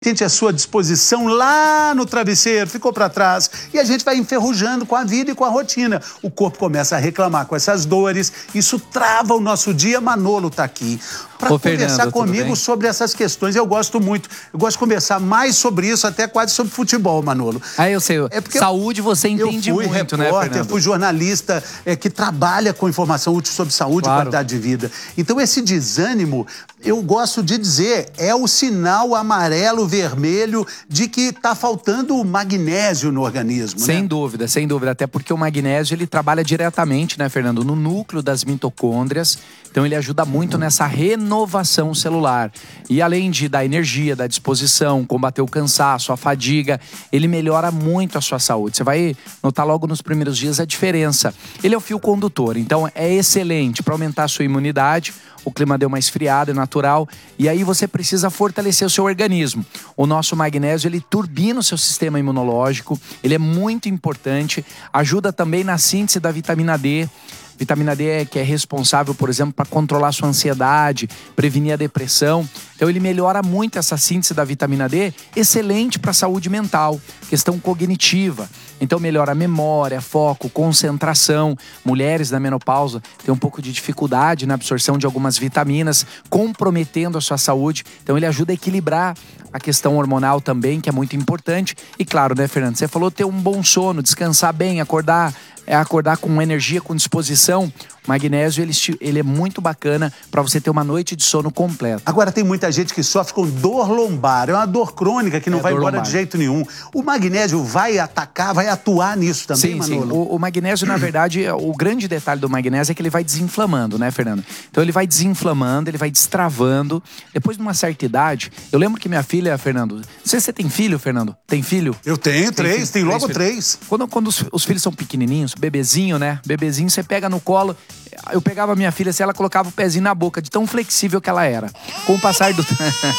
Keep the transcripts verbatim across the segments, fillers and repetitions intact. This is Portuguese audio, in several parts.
Gente, à sua disposição lá no travesseiro, ficou para trás e a gente vai enferrujando com a vida e com a rotina. O corpo começa a reclamar com essas dores, isso trava o nosso dia. Manolo tá aqui para conversar Fernando, comigo sobre essas questões. Eu gosto muito, eu gosto de conversar mais sobre isso, até quase sobre futebol, Manolo. Ah, eu sei. É porque saúde você entende eu fui muito, repórter, né, Fernando? fui jornalista é, que trabalha com informação útil sobre saúde Claro. e qualidade de vida. Então esse desânimo, eu gosto de dizer, é o sinal amarelo, vermelho, de que está faltando magnésio no organismo, Sem né? dúvida, sem dúvida. Até porque o magnésio, ele trabalha diretamente, né, Fernando, no núcleo das mitocôndrias. Então ele ajuda muito nessa renovação celular. E além de dar energia, dar disposição, combater o cansaço, a fadiga, ele melhora muito a sua saúde. Você vai notar logo nos primeiros dias a diferença. Ele é o fio condutor, então é excelente para aumentar a sua imunidade. O clima deu uma esfriada, é natural. E aí você precisa fortalecer o seu organismo. O nosso magnésio, ele turbina o seu sistema imunológico. Ele é muito importante. Ajuda também na síntese da vitamina D. Vitamina D é que é responsável, por exemplo, para controlar a sua ansiedade, prevenir a depressão. Então ele melhora muito essa síntese da vitamina D, excelente para a saúde mental, questão cognitiva. Então melhora a memória, foco, concentração. Mulheres na menopausa têm um pouco de dificuldade na absorção de algumas vitaminas, comprometendo a sua saúde. Então ele ajuda a equilibrar a questão hormonal também, que é muito importante. E claro, né, Fernando, você falou ter um bom sono, descansar bem, acordar... é acordar com energia, com disposição. O magnésio, ele, ele é muito bacana para você ter uma noite de sono completa. Agora, tem muita gente que sofre com dor lombar. É uma dor crônica que não é vai embora lombar. de jeito nenhum. O magnésio vai atacar, vai atuar nisso também, sim, Manolo? Sim, o, o magnésio, na verdade, o grande detalhe do magnésio é que ele vai desinflamando, né, Fernando? Então, ele vai desinflamando, ele vai destravando. Depois de uma certa idade, eu lembro que minha filha, Fernando... Não sei se você tem filho, Fernando? Tem filho? Eu tenho tem três, filho? tem logo três. três. Quando, quando os, os filhos são pequenininhos, bebezinho, né? Bebezinho, você pega no colo. Eu pegava a minha filha, se ela colocava o pezinho na boca, de tão flexível que ela era. Com o passar do,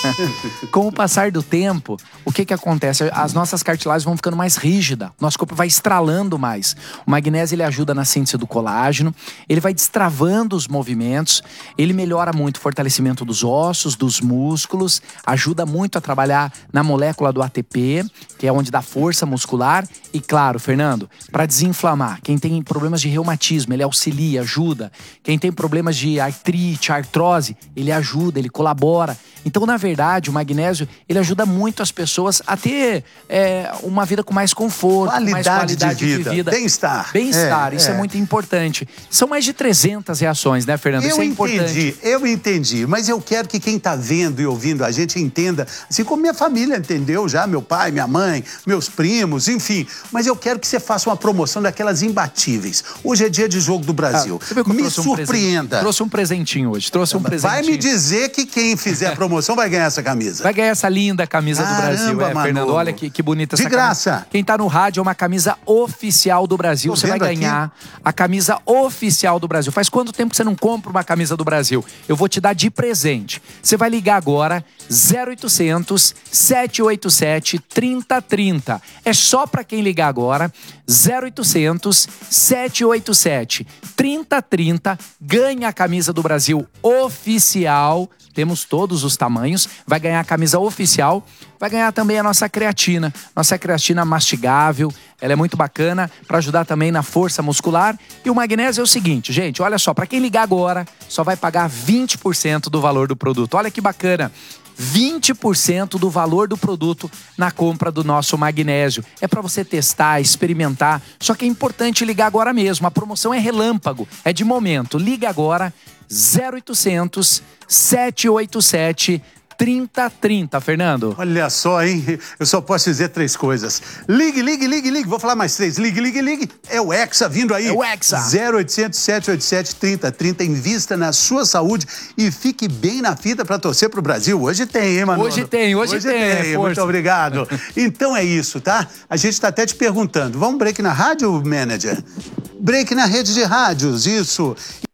Com o passar do tempo, o que que acontece? As nossas cartilagens vão ficando mais rígidas. Nosso corpo vai estralando mais. O magnésio, ele ajuda na síntese do colágeno. Ele vai destravando os movimentos. Ele melhora muito o fortalecimento dos ossos, dos músculos. Ajuda muito a trabalhar na molécula do A T P, que é onde dá força muscular. E claro, Fernando, para desinflamar, quem tem problemas de reumatismo, ele auxilia, ajuda. Quem tem problemas de artrite, artrose, ele ajuda, ele colabora. Então, na verdade, o magnésio, ele ajuda muito as pessoas a ter é, uma vida com mais conforto, qualidade, com mais qualidade de vida, de vida. bem-estar. Bem-estar, é, isso é. é muito importante. São mais de trezentas reações, né, Fernando? Eu isso é entendi, importante. eu entendi, mas eu quero que quem está vendo e ouvindo a gente entenda, assim como minha família entendeu já, meu pai, minha mãe, meus primos, enfim. Mas eu quero que você faça uma promoção daquelas imbatíveis. Hoje é dia de jogo do Brasil. Ah, me surpreenda. Um trouxe um presentinho hoje, trouxe um presentinho. Vai me dizer que quem fizer a promoção vai ganhar essa camisa. Vai ganhar essa linda camisa Caramba, do Brasil, é, Manolo. Fernando. Olha que, que bonita de essa graça. camisa. Quem tá no rádio é uma camisa oficial do Brasil. Tô você vai ganhar aqui. a camisa oficial do Brasil. Faz quanto tempo que você não compra uma camisa do Brasil? Eu vou te dar de presente. Você vai ligar agora, zero oitocentos, sete oito sete, trinta trinta. É só pra quem ligar agora, zero oitocentos, sete oito sete, trinta trinta. Ganha a camisa do Brasil oficial. Temos todos os tamanhos. Vai ganhar a camisa oficial. Vai ganhar também a nossa creatina. Nossa creatina mastigável. Ela é muito bacana para ajudar também na força muscular. E o magnésio é o seguinte, gente. Olha só, para quem ligar agora, só vai pagar vinte por cento do valor do produto. Olha que bacana. vinte por cento do valor do produto na compra do nosso magnésio. É para você testar, experimentar. Só que é importante ligar agora mesmo. A promoção é relâmpago, é de momento. Liga agora, zero oitocentos, sete oito sete, trinta trinta, Fernando. Olha só, hein? Eu só posso dizer três coisas. Ligue, ligue, ligue, ligue. Vou falar mais três. Ligue, ligue, ligue. É o Hexa vindo aí. É o Hexa. zero oitocentos, sete oito sete, trinta trinta. Invista na sua saúde e fique bem na fita para torcer pro Brasil. Hoje tem, hein, Manolo? Hoje tem, hoje, hoje tem. tem. Muito obrigado. Então é isso, tá? A gente tá até te perguntando. Vamos break na rádio, manager? Break na rede de rádios, isso.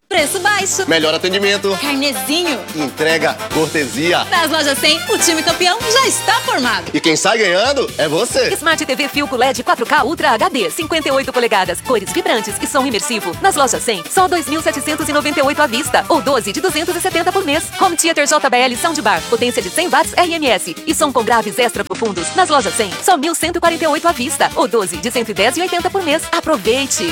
Preço baixo. Melhor atendimento. Carnezinho. Entrega, cortesia. Nas lojas cem, o time campeão já está formado. E quem sai ganhando é você. Smart T V Philco L E D quatro K Ultra H D, cinquenta e oito polegadas, cores vibrantes e som imersivo. Nas lojas cem, só dois mil setecentos e noventa e oito à vista ou doze de duzentos e setenta por mês. Home Theater J B L Soundbar, potência de cem watts R M S e som com graves extra profundos. Nas lojas cem, só mil cento e quarenta e oito à vista ou doze de cento e dez e oitenta por mês. Aproveite!